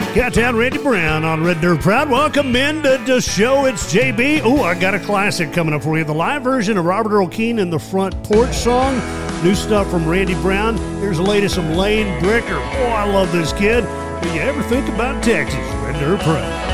Cattown Randy Brown on Red Dirt Proud. Welcome into the show. It's JB. Oh, I got a classic coming up for you. The live version of Robert Earl Keen and the Front Porch song. New stuff from Randy Brown. Here's the latest from Lane Bricker. Oh, I love this kid. Do you ever think about Texas? Red Dirt Proud.